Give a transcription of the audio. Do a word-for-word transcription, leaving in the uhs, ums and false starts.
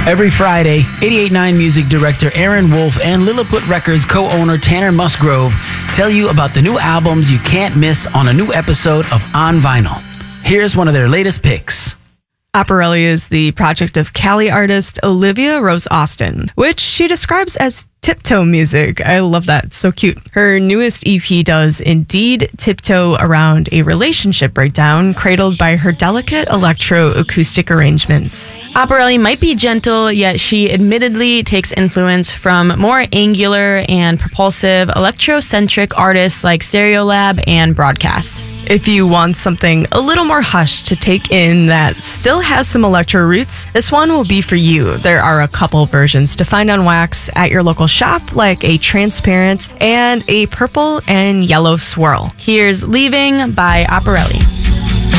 Every Friday, eighty-eight point nine music director Aaron Wolf and Lilliput Records co-owner Tanner Musgrove tell you about the new albums you can't miss on a new episode of On Vinyl. Here's one of their latest picks. Opporelli is the project of Cali artist Olivia Rose Austin, which she describes as tiptoe music. I love that. So cute. Her newest E P does indeed tiptoe around a relationship breakdown, cradled by her delicate electro-acoustic arrangements. Opporelli might be gentle, yet she admittedly takes influence from more angular and propulsive electrocentric artists like Stereolab and Broadcast. If you want something a little more hushed to take in that still has some electro roots, this one will be for you. There are a couple versions to find on wax at your local shop, like a transparent and a purple and yellow swirl. Here's Leaving by Opporelli.